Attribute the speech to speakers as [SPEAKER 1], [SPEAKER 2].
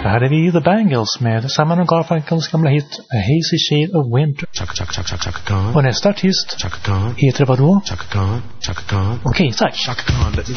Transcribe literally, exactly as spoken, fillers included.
[SPEAKER 1] Då hade vi The Bangles med Simon och Garfunkels gamla hit A Hazy Shade of Winter.
[SPEAKER 2] Chaka Chaka Chaka Chaka Khan.
[SPEAKER 1] Och nästa artist
[SPEAKER 2] Chaka Khan.
[SPEAKER 1] heter vad då?
[SPEAKER 2] Chaka Khan. Chaka Khan.
[SPEAKER 1] Okej, tack.
[SPEAKER 2] Chaka Khan.